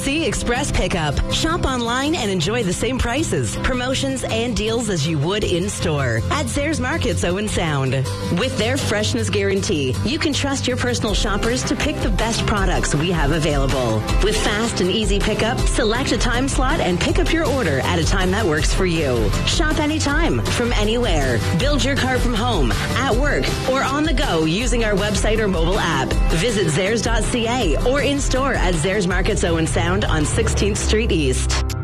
C Express Pickup. Shop online and enjoy the same prices, promotions, and deals as you would in-store at Zayres Markets Owen Sound. With their freshness guarantee, you can trust your personal shoppers to pick the best products we have available. With fast and easy pickup, select a time slot and pick up your order at a time that works for you. Shop anytime, from anywhere. Build your cart from home, at work, or on the go using our website or mobile app. Visit Zayres.ca or in-store at Zayres Markets Owen Sound on 16th Street East.